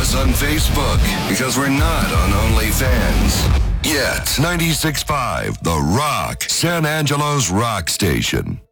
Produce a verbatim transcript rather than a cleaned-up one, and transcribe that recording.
us on Facebook because we're not on OnlyFans. Yet. ninety-six point five The Rock, San Angelo's rock station.